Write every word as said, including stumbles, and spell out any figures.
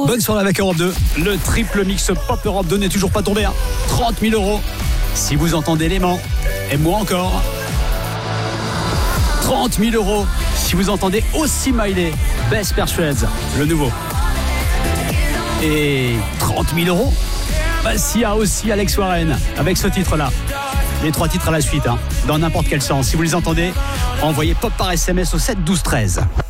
Bonne soirée avec Europe deux. Le triple mix Pop Europe deux n'est toujours pas tombé. Hein. trente mille euros. Si vous entendez Léman, et moi encore. trente mille euros. Si vous entendez aussi Miley, Best Persuades, le nouveau. Et trente mille euros. Bah, s'il y a aussi Alex Warren avec ce titre-là. Les trois titres à la suite, hein, dans n'importe quel sens. Si vous les entendez, envoyez Pop par S M S au sept douze treize.